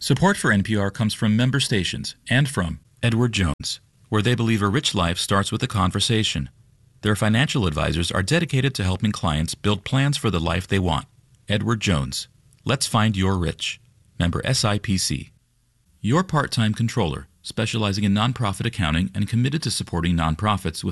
Support for NPR comes from member stations and from Edward Jones, where they believe a rich life starts with a conversation. Their financial advisors are dedicated to helping clients build plans for the life they want. Edward Jones. Let's find your rich. Member SIPC. Your part-time controller, specializing in nonprofit accounting and committed to supporting nonprofits with